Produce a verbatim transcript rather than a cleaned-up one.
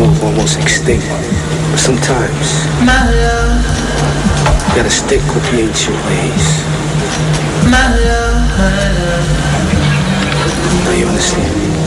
almost extinct. But sometimes, my love, you gotta stick with the ancient ways. my love, my love. Now you understand?